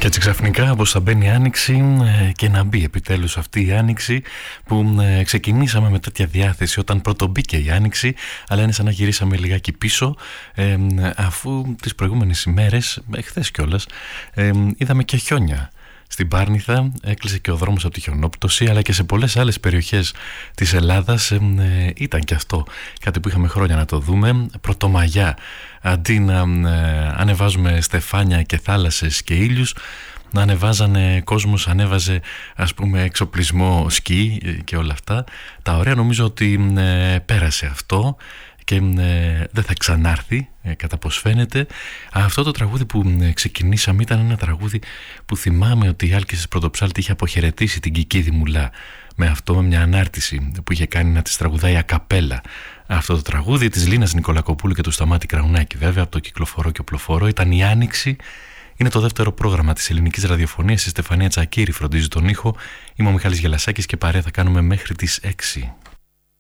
έτσι ξαφνικά όπως θα μπαίνει η Άνοιξη και να μπει επιτέλους αυτή η Άνοιξη που ξεκινήσαμε με τέτοια διάθεση όταν πρώτο μπήκε η Άνοιξη, αλλά είναι σαν να γυρίσαμε λιγάκι πίσω αφού τις προηγούμενες ημέρες, χθες κιόλας, είδαμε και χιόνια. Στην Πάρνηθα έκλεισε και ο δρόμος από τη χιονόπτωση, αλλά και σε πολλές άλλες περιοχές της Ελλάδας ήταν και αυτό κάτι που είχαμε χρόνια να το δούμε. Πρωτομαγιά, αντί να ανεβάζουμε στεφάνια και θάλασσες και ήλιους, να ανεβάζανε κόσμος, ανέβαζε ας πούμε εξοπλισμό σκι και όλα αυτά. Τα ωραία, νομίζω ότι πέρασε αυτό και δεν θα ξανάρθει κατά πως φαίνεται. Αυτό το τραγούδι που ξεκινήσαμε ήταν ένα τραγούδι που θυμάμαι ότι η Άλκης Πρωτοψάλτη είχε αποχαιρετήσει την Κικίδη Μουλά με αυτό, με μια ανάρτηση που είχε κάνει να της τραγουδάει ακαπέλα. Αυτό το τραγούδι της Λίνας Νικολακοπούλου και του Σταμάτη Κραουνάκη, βέβαια, από το Κυκλοφορώ και Οπλοφορώ. Ήταν η Άνοιξη. Είναι το δεύτερο πρόγραμμα της ελληνικής ραδιοφωνίας. Η Στεφανία Τσακίρη φροντίζει τον ήχο. Είμαι ο Μιχάλης Γελασάκης και παρέα θα κάνουμε μέχρι τις 6.